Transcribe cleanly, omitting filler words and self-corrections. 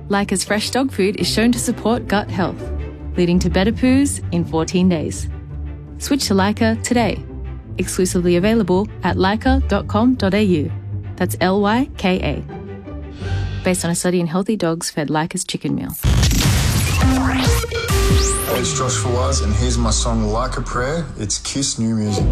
Lyca's fresh dog food is shown to support gut health, leading to better poos in 14 days. Switch to Lyca today. Exclusively available at lyca.com.au. That's Lyka. Based on a study in healthy dogs fed Lyca's chicken meal. Hey, it's Josh Fawaz, and here's my song Like a Prayer. It's Kiss New Music.